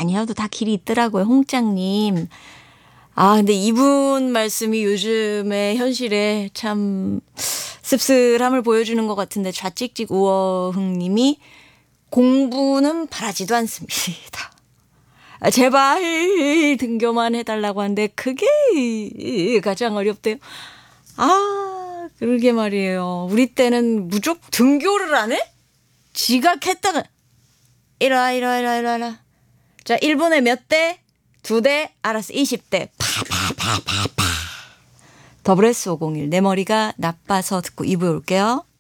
아니어도 다 길이 있더라고요. 홍장님. 아, 근데 이분 말씀이 요즘의 현실에 참 씁쓸함을 보여주는 것 같은데 좌찍찍 우어흥님이 공부는 바라지도 않습니다. 아, 제발 등교만 해달라고 하는데 그게 가장 어렵대요. 아, 그러게 말이에요. 우리 때는 무조건 등교를 안 해? 지각했다가 이리 와. 자, 1분에 몇 대? 2대? 알았어. 20대. 파파파파파. WS501 내 머리가 나빠서 듣고 2부에 올게요.